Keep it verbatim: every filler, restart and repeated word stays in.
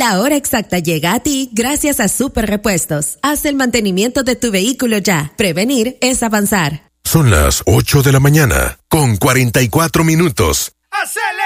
La hora exacta llega a ti gracias a Super Repuestos. Haz el mantenimiento de tu vehículo ya. Prevenir es avanzar. Son las ocho de la mañana con cuarenta y cuatro minutos.